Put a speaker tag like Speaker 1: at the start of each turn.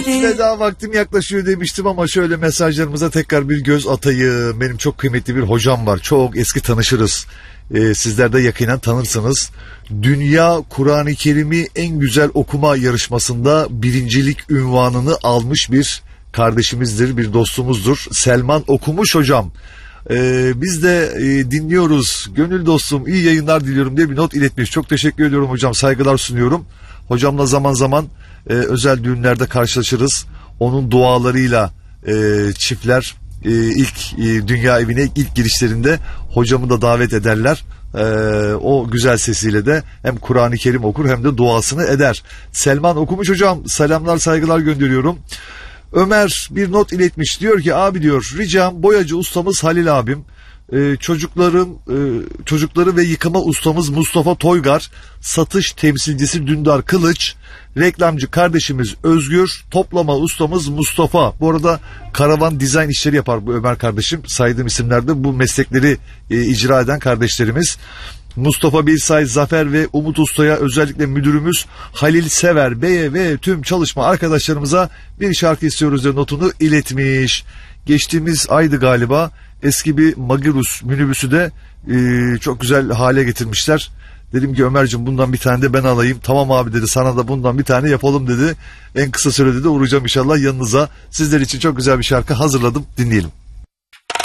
Speaker 1: Veda vaktim yaklaşıyor demiştim ama şöyle mesajlarımıza tekrar bir göz atayım. Benim çok kıymetli bir hocam var. Çok eski tanışırız. Sizler de yakinen tanırsınız. Dünya Kur'an-ı Kerim'i en güzel okuma yarışmasında birincilik unvanını almış bir kardeşimizdir, bir dostumuzdur. Selman Okumuş hocam. Biz de dinliyoruz. Gönül dostum iyi yayınlar diliyorum diye bir not iletmiş. Çok teşekkür ediyorum hocam. Saygılar sunuyorum. Hocamla zaman zaman özel düğünlerde karşılaşırız. Onun dualarıyla çiftler ilk dünya evine ilk girişlerinde hocamı da davet ederler. O güzel sesiyle de hem Kur'an-ı Kerim okur hem de duasını eder. Selman Okumuş hocam, selamlar saygılar gönderiyorum. Ömer bir not iletmiş, diyor ki abi diyor ricam boyacı ustamız Halil abim, çocukları ve yıkama ustamız Mustafa Toygar, satış temsilcisi Dündar Kılıç, reklamcı kardeşimiz Özgür, toplama ustamız Mustafa. Bu arada karavan dizayn işleri yapar bu Ömer kardeşim. Saydığım isimlerde bu meslekleri icra eden kardeşlerimiz. Mustafa Bilsay, Zafer ve Umut Usta'ya, özellikle müdürümüz Halil Sever Bey'e ve tüm çalışma arkadaşlarımıza bir şarkı istiyoruz diye notunu iletmiş. Geçtiğimiz aydı galiba, eski bir Magirus minibüsü de çok güzel hale getirmişler. Dedim ki Ömerciğim bundan bir tane de ben alayım. Tamam abi dedi, sana da bundan bir tane yapalım dedi. En kısa sürede de uğrayacağım inşallah yanınıza. Sizler için çok güzel bir şarkı hazırladım, dinleyelim.